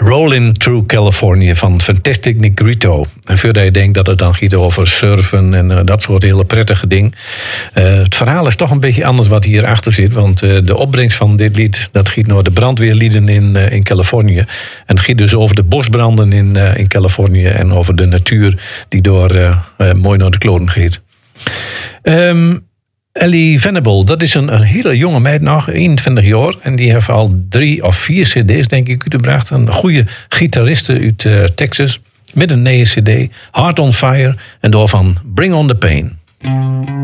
Rolling Through California van Fantastic Negrito. En voordat je denkt dat het dan gaat over surfen en dat soort hele prettige dingen. Het verhaal is toch een beetje anders wat hierachter zit. Want de opbrengst van dit lied, dat gaat naar de brandweerlieden in Californië. En het gaat dus over de bosbranden in Californië. En over de natuur die door mooi naar de kloten gaat. Ellie Venable, dat is een hele jonge meid nog, 21 jaar. En die heeft al 3 of 4 cd's, denk ik, uitgebracht. Een goede gitariste uit Texas. Met een nieuwe cd, Heart on Fire. En daarvan Bring on the Pain.